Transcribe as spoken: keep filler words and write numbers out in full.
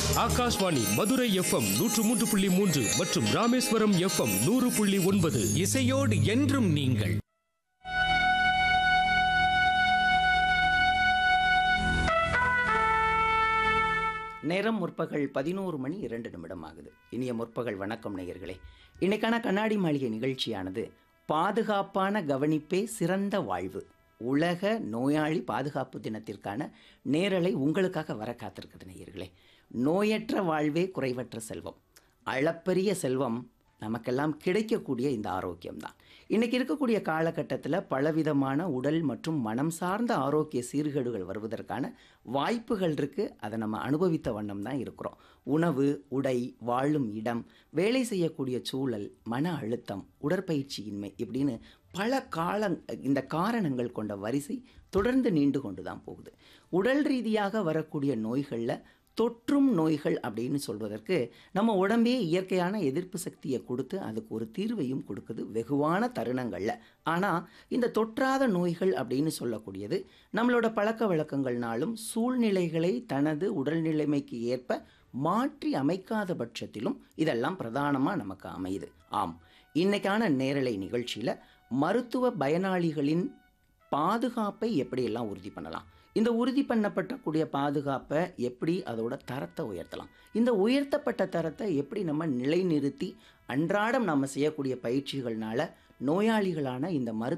Akashvani Madurai FM நூற்று மூன்று புள்ளி மூன்று மற்றும் ராமேஸ்வரம் எஃப்எம் நூறு புள்ளி ஒன்பது. இசையோடு என்றும் நீங்கள். நேரம் முற்பகல் பதினோரு மணி இரண்டு நிமிடம் ஆகுது. இனிய முற்பகல் வணக்கம் நேயர்களே. இன்னைக்கான கண்ணாடி மாளிகை நிகழ்ச்சியானது பாதுகாப்பான கவனிப்பே சிறந்த வாழ்வு உலக நோயாளி பாதுகாப்பு தினத்திற்கான நேரலை உங்களுக்காக வர காத்திருக்குது நேயர்களே. நோயற்ற வாழ்வே குறைவற்ற செல்வம். அளப்பரிய செல்வம் நமக்கெல்லாம் கிடைக்கக்கூடிய இந்த ஆரோக்கியம்தான். இன்றைக்கி இருக்கக்கூடிய காலகட்டத்தில் பலவிதமான உடல் மற்றும் மனம் சார்ந்த ஆரோக்கிய சீர்கேடுகள் வருவதற்கான வாய்ப்புகள் இருக்குது. அதை நம்ம அனுபவித்த வண்ணம் தான் இருக்கிறோம். உணவு, உடை, வாழும் இடம், வேலை செய்யக்கூடிய சூழல், மன அழுத்தம், உடற்பயிற்சியின்மை இப்படின்னு பல கால இந்த காரணங்கள் கொண்ட வரிசை தொடர்ந்து நீண்டு கொண்டு தான் போகுது. உடல் ரீதியாக வரக்கூடிய நோய்களில் தொற்றும் நோய்கள் அப்படின்னு சொல்வதற்கு நம்ம உடம்பே இயற்கையான எதிர்ப்பு சக்தியை கொடுத்து அதுக்கு ஒரு தீர்வையும் கொடுக்குது வெகுவான தருணங்களில். ஆனால் இந்த தொற்றாத நோய்கள் அப்படின்னு சொல்லக்கூடியது நம்மளோட பழக்க வழக்கங்கள்னாலும் சூழ்நிலைகளை தனது உடல் நிலைமைக்கு ஏற்ப மாற்றி அமைக்காத பட்சத்திலும் இதெல்லாம் பிரதானமாக நமக்கு அமையுது. ஆம், இன்னைக்கான நேரலை நிகழ்ச்சியில் மருத்துவ பயனாளிகளின் பாதுகாப்பை எப்படியெல்லாம் உறுதி பண்ணலாம், இந்த உறுதி பண்ணப்பட்டக்கூடிய பாதுகாப்பை எப்படி அதோட தரத்தை உயர்த்தலாம், இந்த உயர்த்தப்பட்ட தரத்தை எப்படி நம்ம நிலைநிறுத்தி அன்றாடம் நம்ம செய்யக்கூடிய பயிற்சிகள்னால நோயாளிகளான இந்த மருத்துவ